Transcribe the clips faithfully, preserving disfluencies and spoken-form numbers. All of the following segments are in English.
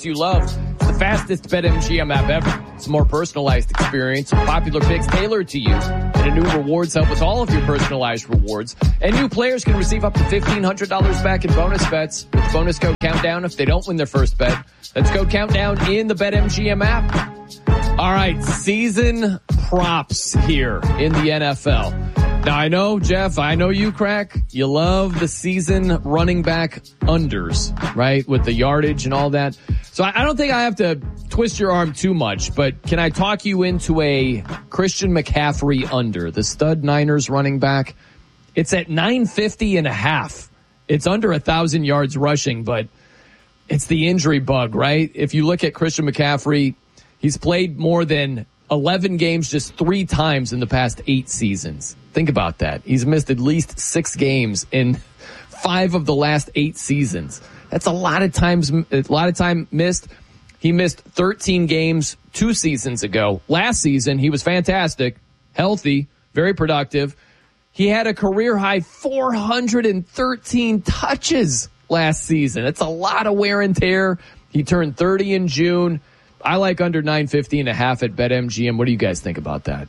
apps you love. It's the fastest BetMGM app ever. It's a more personalized experience, popular picks tailored to you, and a new rewards hub with all of your personalized rewards. And new players can receive up to fifteen hundred dollars back in bonus bets with bonus code Countdown if they don't win their first bet. That's code Countdown in the BetMGM app. All right, season props here in the N F L. Now, I know, Jeff, I know you, Crack, you love the season running back unders, right, with the yardage and all that. So I don't think I have to twist your arm too much, but can I talk you into a Christian McCaffrey under, the stud Niners running back? It's at nine fifty and a half. It's under a thousand yards rushing, but it's the injury bug, right? If you look at Christian McCaffrey, he's played more than eleven games just three times in the past eight seasons. Think about that. He's missed at least six games in five of the last eight seasons. That's a lot of times, a lot of time missed. He missed thirteen games two seasons ago. Last season, he was fantastic, healthy, very productive. He had a career high four hundred thirteen touches last season. It's a lot of wear and tear. He turned thirty in June. I like under nine fifty and a half at BetMGM. What do you guys think about that?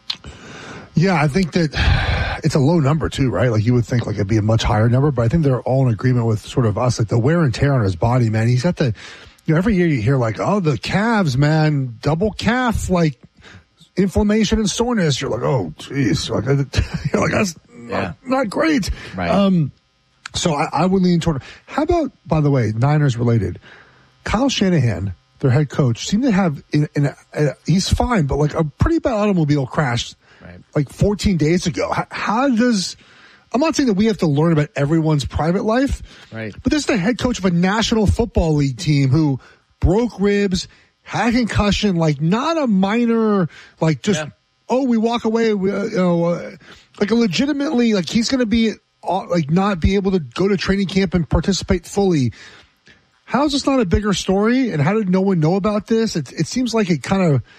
Yeah, I think that it's a low number too, right? Like you would think like it'd be a much higher number, but I think they're all in agreement with sort of us, like the wear and tear on his body, man. He's got the, you know, every year you hear like, oh, the calves, man, double calf, like inflammation and soreness. You're like, oh, geez. Like, you're like, that's yeah. not, not great. Right. Um, so I, I would lean toward, how about, by the way, Niners related, Kyle Shanahan, their head coach, seemed to have, in, in a, a, he's fine, but like a pretty bad automobile crash right. like fourteen days ago. How, how does, I'm not saying that we have to learn about everyone's private life, right? But this is the head coach of a National Football League team who broke ribs, had a concussion, like not a minor, like just, yeah. oh, we walk away, we, uh, you know, uh, like a legitimately, like he's going to be, uh, like not be able to go to training camp and participate fully. How is this not a bigger story? And how did no one know about this? It, it seems like it kind of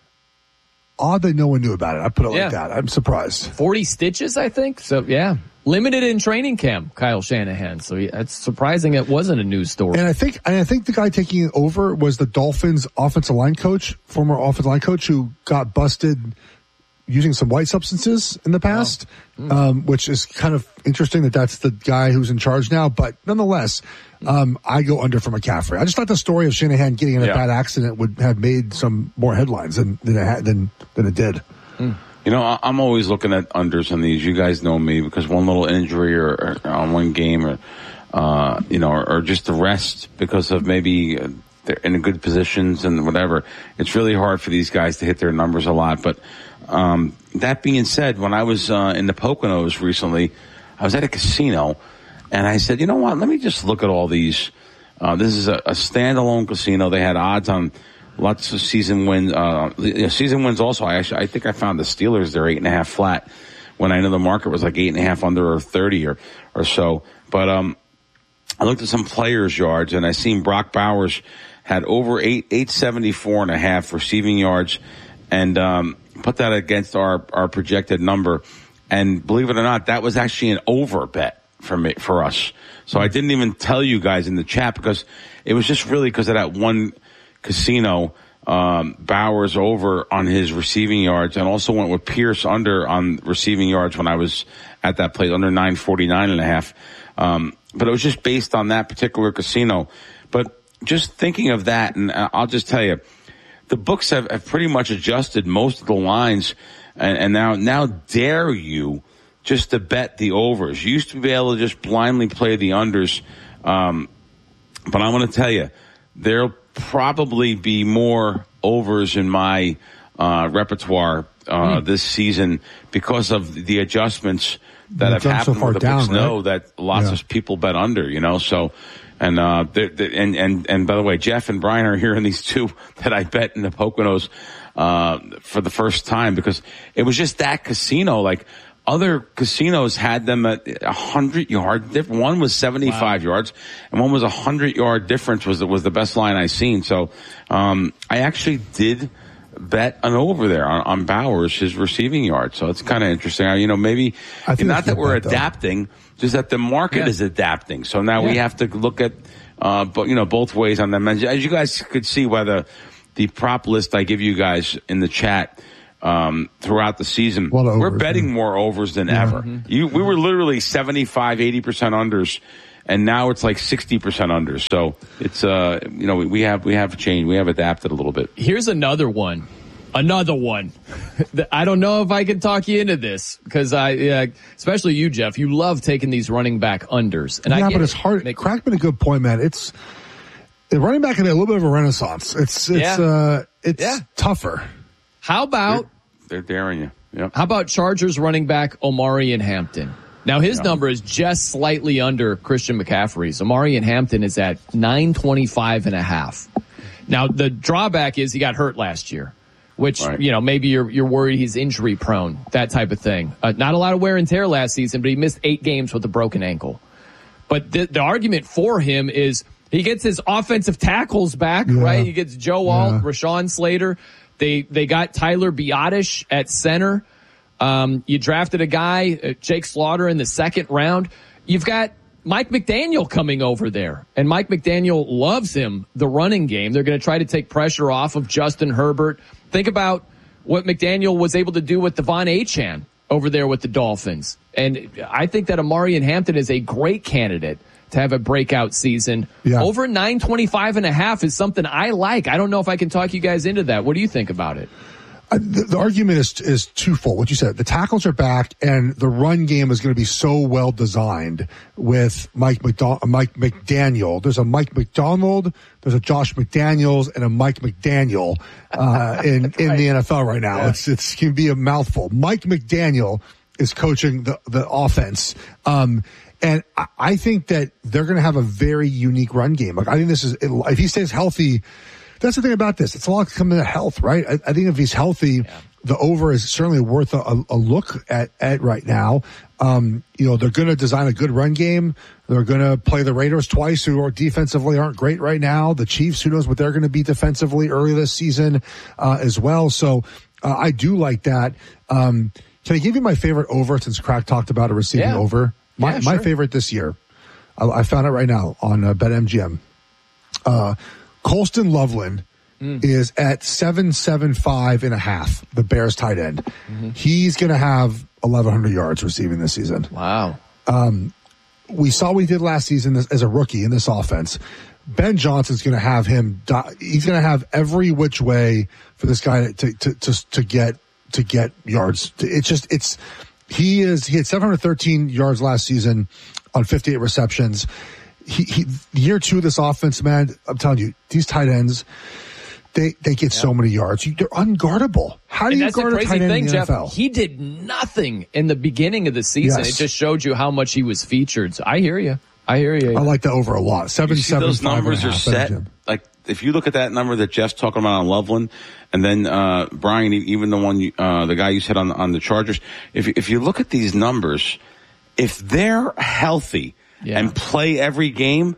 odd that no one knew about it. I put it yeah. like that. I'm surprised. forty stitches, I think. So, yeah. Limited in training camp, Kyle Shanahan. So, yeah, it's surprising it wasn't a news story. And I think and I think the guy taking it over was the Dolphins offensive line coach, former offensive line coach who got busted using some white substances in the past, oh. mm. um, which is kind of interesting that that's the guy who's in charge now. But nonetheless, um, I go under for McCaffrey. I just thought the story of Shanahan getting in a yeah. bad accident would have made some more headlines than than it, had, than, than it did. Mm. You know, I'm always looking at unders on these. You guys know me because one little injury or, or on one game or, uh, you know, or, or just the rest because of maybe uh, they're in good positions and whatever. It's really hard for these guys to hit their numbers a lot, but Um, that being said, when I was, uh, in the Poconos recently, I was at a casino and I said, you know what, let me just look at all these. Uh, this is a, a standalone casino. They had odds on lots of season wins, uh, season wins also. I actually, I think I found the Steelers, they're eight and a half flat when I know the market was like eight and a half under or thirty or, or so. But, um, I looked at some players' yards and I seen Brock Bowers had over eight, eight seventy-four and a half receiving yards and, um, put that against our, our projected number. And believe it or not, that was actually an over bet for me, for us. So I didn't even tell you guys in the chat because it was just really because of that one casino, um, Bowers over on his receiving yards and also went with Pierce under on receiving yards when I was at that place under nine forty-nine and a half. Um, but it was just based on that particular casino. But just thinking of that, and I'll just tell you, the books have, have pretty much adjusted most of the lines, and, and now now dare you just to bet the overs. You used to be able to just blindly play the unders, um, but I want to tell you, there'll probably be more overs in my uh, repertoire uh, mm. this season because of the adjustments that have happened. So where the down, books right? know that lots yeah. of people bet under, you know, so. And, uh, they're, they're, and, and, and by the way, Jeff and Brian are hearing these two that I bet in the Poconos, uh, for the first time because it was just that casino. Like other casinos had them at a hundred yard difference. One was seventy-five wow. yards and one was a hundred yard difference was the, was the best line I seen. So, um, I actually did bet an over there on, on Bowers, his receiving yard. So it's kind of interesting. You know, maybe not that we're adapting, though. Just that the market yeah. is adapting. So now yeah. we have to look at uh, but you know, both ways on them. As you guys could see by the the prop list I give you guys in the chat. Um, throughout the season, overs, we're betting yeah. more overs than yeah. ever. Mm-hmm. You, we were literally seventy-five, eighty percent unders, and now it's like sixty percent unders. So it's, uh, you know, we, we have, we have changed. We have adapted a little bit. Here's another one. Another one. I don't know if I can talk you into this because I, uh, especially you, Jeff, you love taking these running back unders. And yeah, I but it's hard. Make, Crackman a good point, man. It's, the running back can be a little bit of a renaissance. It's, it's, yeah. uh, it's yeah. tougher. How about, They're daring you. Yep. How about Chargers running back Omarion Hampton? Now his yep. number is just slightly under Christian McCaffrey's. Omarion Hampton is at nine twenty-five and a half. Now the drawback is he got hurt last year, which, right. you know, maybe you're, you're worried he's injury prone, that type of thing. Uh, not a lot of wear and tear last season, but he missed eight games with a broken ankle. But the, the argument for him is he gets his offensive tackles back, yeah. right? He gets Joe Alt, yeah. Rashawn Slater. They they got Tyler Biadasz at center. Um, you drafted a guy, uh, Jake Slaughter, in the second round. You've got Mike McDaniel coming over there, and Mike McDaniel loves him, the running game. They're going to try to take pressure off of Justin Herbert. Think about what McDaniel was able to do with Devon Achane over there with the Dolphins. And I think that Omarion Hampton is a great candidate to have a breakout season. Yeah. Over nine twenty-five and a half is something I like. I don't know if I can talk you guys into that. What do you think about it? Uh, the, the argument is is twofold. What you said, the tackles are back, and the run game is going to be so well designed with Mike McDo- Mike McDaniel. There's a Mike McDonald, there's a Josh McDaniels, and a Mike McDaniel uh, in in right. the N F L right now. Yeah. It's it's can be a mouthful. Mike McDaniel is coaching the the offense. Um, And I think that they're going to have a very unique run game. Like, I think this is, if he stays healthy, that's the thing about this. It's a lot coming to health, right? I, I think if he's healthy, yeah. the over is certainly worth a, a look at, at right now. Um, you know, they're going to design a good run game. They're going to play the Raiders twice, who are defensively aren't great right now. The Chiefs, who knows what they're going to be defensively early this season, uh, as well. So, uh, I do like that. Um, can I give you my favorite over since Crack talked about a receiving yeah. over? My, yeah, sure. my favorite this year, I, I found it right now on uh, BetMGM. Uh, Colston Loveland mm. is at seven seventy-five and a half, the Bears tight end. Mm-hmm. He's going to have eleven hundred yards receiving this season. Wow. Um, we saw what he did last season as a rookie in this offense. Ben Johnson's going to have him, he's going to have every which way for this guy to, to, to, to get, to get yards. It's just, it's, He is, he had seven hundred thirteen yards last season on fifty-eight receptions. He, he, year two of this offense, man, I'm telling you, these tight ends, they, they get yeah. so many yards. You, they're unguardable. How do and you guard a tight end thing, in the Jeff, N F L? He did nothing in the beginning of the season. Yes. It just showed you how much he was featured. So I hear you. I hear you. I like that over a lot. Seven, seven, those numbers are set. Like, if you look at that number that Jeff's talking about on Loveland, and then uh Brian, even the one, you, uh the guy you said on on the Chargers, if if you look at these numbers, if they're healthy yeah. and play every game,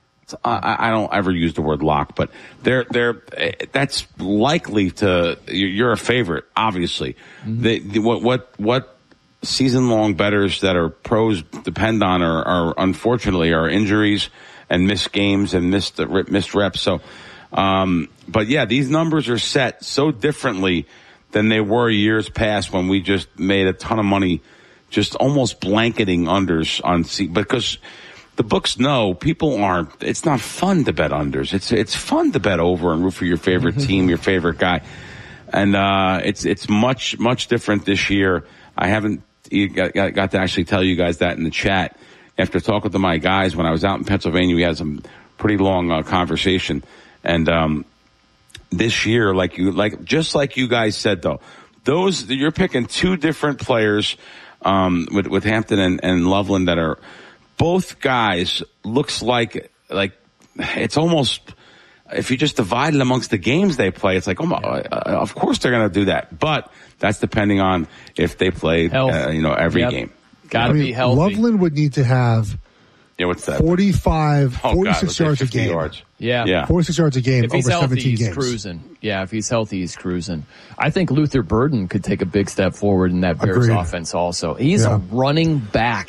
I, I don't ever use the word lock, but they're they're that's likely to you're a favorite, obviously. Mm-hmm. The, the, what what what season long bettors that are pros depend on are, are unfortunately are injuries and missed games and missed missed reps. So, um, but yeah, these numbers are set so differently than they were years past when we just made a ton of money, just almost blanketing unders on C, because the books know people aren't, it's not fun to bet unders. It's, it's fun to bet over and root for your favorite team, your favorite guy. And, uh, it's, it's much, much different this year. I haven't got, got, got to actually tell you guys that in the chat. After talking to my guys when I was out in Pennsylvania, we had some pretty long uh, conversation. And, um, this year, like you, like, just like you guys said though, those, you're picking two different players, um, with, with Hampton and, and Loveland that are, both guys looks like, like, it's almost, if you just divide it amongst the games they play, it's like, oh my, uh, of course they're going to do that. But that's depending on if they play, uh, you know, every yep. game. Gotta I mean, be healthy. Loveland would need to have yeah, what's that? forty-five, oh, forty-six God, yards a game. Yards. Yeah. yeah. forty-six yards a game if over he's healthy, seventeen he's games. Cruising. Yeah, if he's healthy, he's cruising. I think Luther Burden could take a big step forward in that Bears Agreed. offense also. He's yeah. a running back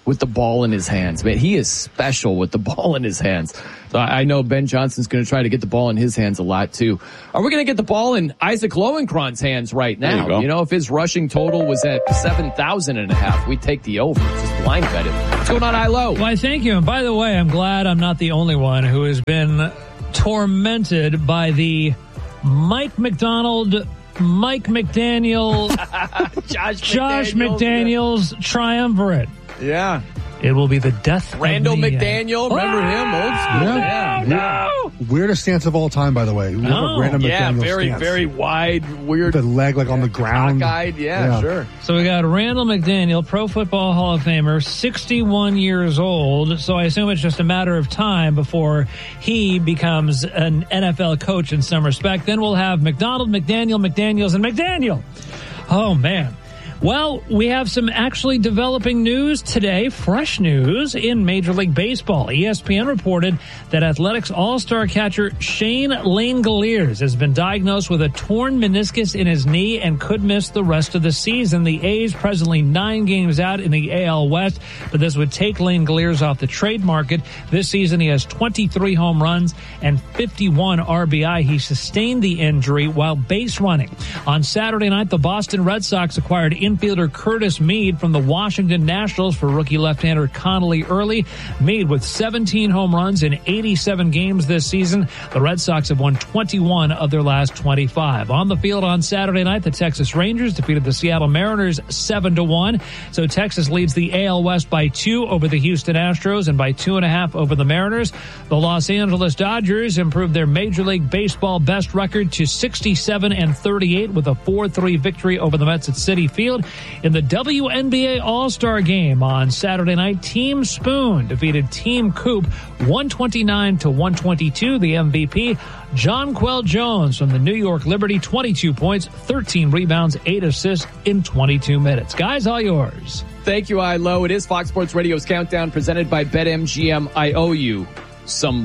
with the ball in his hands. Man, he is special with the ball in his hands. So I know Ben Johnson's going to try to get the ball in his hands a lot too. Are we going to get the ball in Isaac Lowenkron's hands right now? You, you know, if his rushing total was at seven thousand and a half, we'd take the over. Just blind bet it. What's going on, Ilo? Why, thank you. And by the way, I'm glad I'm not the only one who has been tormented by the Mike McDonald, Mike McDaniel, Josh, Josh McDaniels, McDaniels triumvirate. Yeah. It will be the death Randall of the, McDaniel, uh, remember him? Old school. Yeah. Yeah. No. Weirdest stance of all time, by the way. Oh. Random Yeah, McDaniel very, stance. very wide, weird. The leg like on the ground. Cockeyed, yeah, Yeah. sure. So we got Randall McDaniel, Pro Football Hall of Famer, sixty-one years old. So I assume it's just a matter of time before he becomes an N F L coach in some respect. Then we'll have McDonald, McDaniel, McDaniels, and McDaniel. Oh, man. Well, we have some actually developing news today, fresh news in Major League Baseball. E S P N reported that Athletics All-Star catcher Shane Langeliers has been diagnosed with a torn meniscus in his knee and could miss the rest of the season. The A's presently nine games out in the A L West, but this would take Langeliers off the trade market. This season he has twenty-three home runs and fifty-one R B I. He sustained the injury while base running. On Saturday night, the Boston Red Sox acquired infielder Curtis Mead from the Washington Nationals for rookie left-hander Connolly Early. Mead with seventeen home runs in eighty-seven games this season. The Red Sox have won twenty-one of their last twenty-five. On the field on Saturday night, the Texas Rangers defeated the Seattle Mariners seven to one. So Texas leads the A L West by two over the Houston Astros and by two and a half over the Mariners. The Los Angeles Dodgers improved their Major League Baseball best record to sixty-seven and thirty-eight with a four three victory over the Mets at Citi Field. In the W N B A All-Star Game on Saturday night, Team Spoon defeated Team Coop one twenty-nine to one twenty-two. The M V P, Jonquel Jones from the New York Liberty, twenty-two points, thirteen rebounds, eight assists in twenty-two minutes. Guys, all yours. Thank you, Ilo. It is Fox Sports Radio's Countdown presented by BetMGM. I owe you some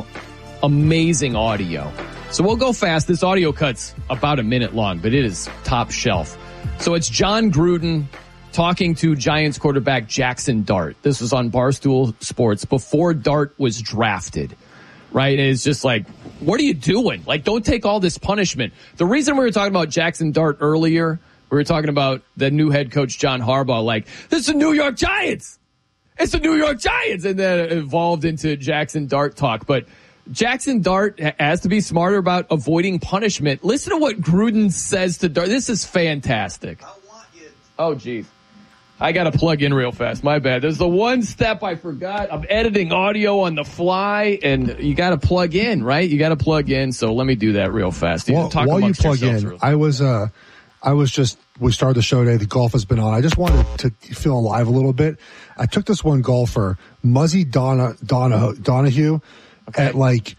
amazing audio. So we'll go fast. This audio cut's about a minute long, but it is top shelf. So it's John Gruden talking to Giants quarterback Jackson Dart. This was on Barstool Sports before Dart was drafted, right? And it's just like, what are you doing? Like, don't take all this punishment. The reason we were talking about Jackson Dart earlier, we were talking about the new head coach John Harbaugh, like, this is the New York Giants. It's the New York Giants. And then it evolved into Jackson Dart talk. But Jackson Dart has to be smarter about avoiding punishment. Listen to what Gruden says to Dart. This is fantastic. I want you. Oh, geez. I got to plug in real fast. My bad. There's the one step I forgot. I'm editing audio on the fly, and you got to plug in, right? You got to plug in. So let me do that real fast. You Well, talk while you amongst plug yourselves in, real- I was, uh, I was just, we started the show today. The golf has been on. I just wanted to feel alive a little bit. I took this one golfer, Muzzy Donna, Donna, Donahue, okay, at like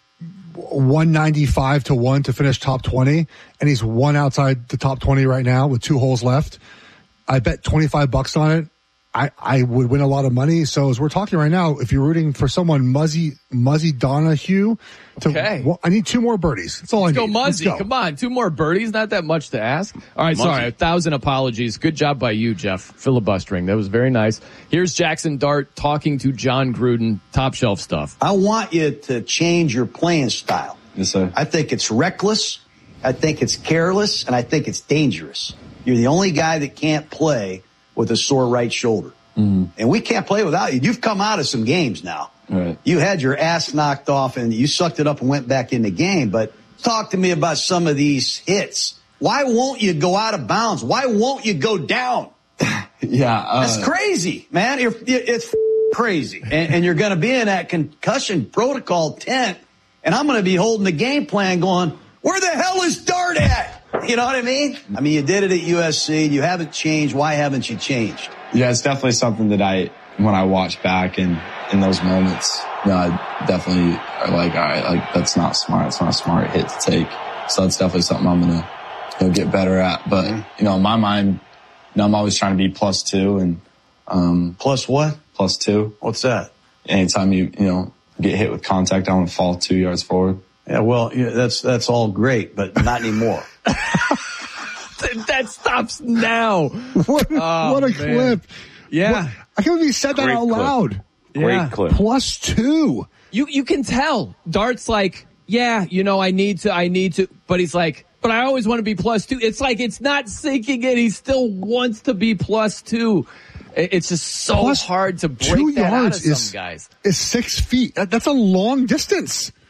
one ninety-five to one to finish top twenty, and he's one outside the top twenty right now with two holes left. I bet twenty-five bucks on it. I, I would win a lot of money. So as we're talking right now, if you're rooting for someone, Muzzy, Muzzy Donahue, to, okay. well, I need two more birdies. That's all Let's I go need. Muzzy. Let's go. Come on. Two more birdies. Not that much to ask. All right. Muzzy. Sorry. A thousand apologies. Good job by you, Jeff. Filibustering. That was very nice. Here's Jackson Dart talking to John Gruden. Top shelf stuff. I want you to change your playing style. Yes, sir. I think it's reckless. I think it's careless, and I think it's dangerous. You're the only guy that can't play with a sore right shoulder. Mm-hmm. And we can't play without you. You've come out of some games now. Right. You had your ass knocked off and you sucked it up and went back in the game. But talk to me about some of these hits. Why won't you go out of bounds? Why won't you go down? yeah. Uh, That's crazy, man. You're, it's crazy. And, and you're going to be in that concussion protocol tent. And I'm going to be holding the game plan going, where the hell is Dart at? You know what I mean? I mean, you did it at U S C. You haven't changed. Why haven't you changed? Yeah, it's definitely something that I, when I watch back and in those moments, you know, I definitely are like, all right, like that's not smart. It's not a smart hit to take. So that's definitely something I'm going to, you know, get better at. But, mm-hmm. you know, in my mind, you know, I'm always trying to be plus two and, um, plus what? Plus two. What's that? Anytime you, you know, get hit with contact, I want to fall two yards forward. Yeah, well, yeah, that's, that's all great, but not anymore. That stops now. What, oh, what a man. clip. Yeah. I can't believe he said that Great out clip. loud. Great Yeah. clip. Plus two. You you can tell. Dart's like, yeah, you know, I need to, I need to, but he's like, but I always want to be plus two. It's like it's not sinking in. He still wants to be plus two. It's just so Plus hard to break two that out of yards some is, guys. is six feet. That, that's a long distance.